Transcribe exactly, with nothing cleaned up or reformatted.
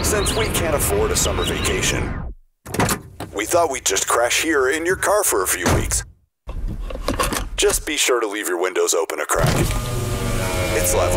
Since we can't afford a summer vacation, we thought we'd just crash here in your car for a few weeks. Just be sure to leave your windows open a crack. It's level.